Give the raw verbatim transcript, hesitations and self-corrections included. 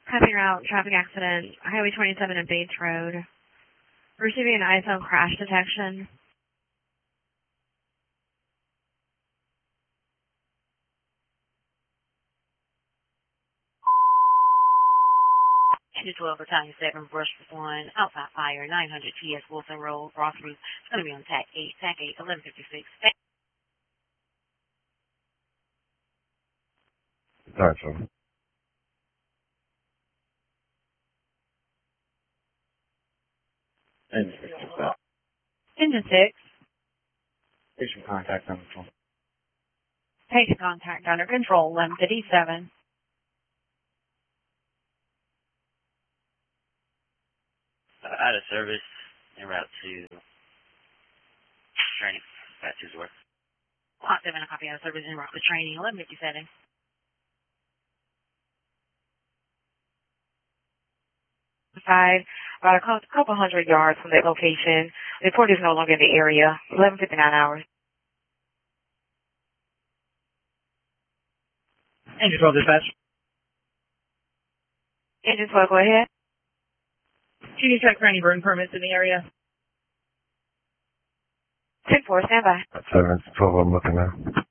Copy route, traffic accident, Highway twenty-seven and Bates Road. Receiving an iPhone crash detection. two twelve Battalion seven, Brush one, outside fire, nine hundred T S Wilson Road, Ross Route. It's going to be on TAC eight, TAC eight, eleven fifty-six. Gotcha. Engine six. Engine six. Patient contact on the phone. Patient contact under control, eleven fifty-seven. Uh, out of service, en route to training. Got two's work. Lot seven, a copy out of service en route to training, eleven fifty-seven. Five, about a cou- couple hundred yards from that location. The report is no longer in the area. eleven fifty-nine hours. Engine twelve dispatch. Engine twelve, go ahead. Can you check for any burn permits in the area? ten four, stand by. seven twelve, I'm looking now.